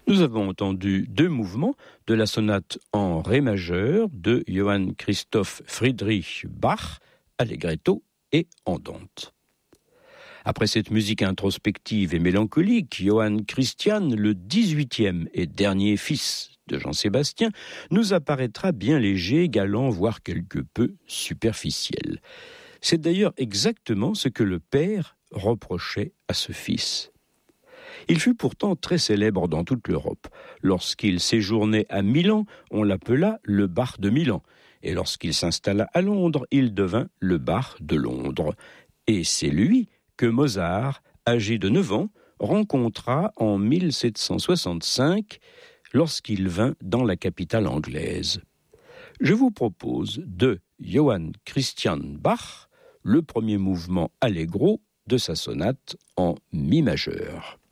Nous avons entendu deux mouvements de la sonate en ré majeur de Johann Christoph Friedrich Bach, allegretto et andante. Après cette musique introspective et mélancolique, Johann Christian, le 18e et dernier fils de Jean-Sébastien, nous apparaîtra bien léger, galant, voire quelque peu superficiel. C'est d'ailleurs exactement ce que le père reprochait à ce fils. Il fut pourtant très célèbre dans toute l'Europe. Lorsqu'il séjournait à Milan, on l'appela le Bach de Milan. Et lorsqu'il s'installa à Londres, il devint le Bach de Londres. Et c'est lui que Mozart, âgé de 9 ans, rencontra en 1765 lorsqu'il vint dans la capitale anglaise. Je vous propose de Johann Christian Bach le premier mouvement allegro de sa sonate en mi majeur.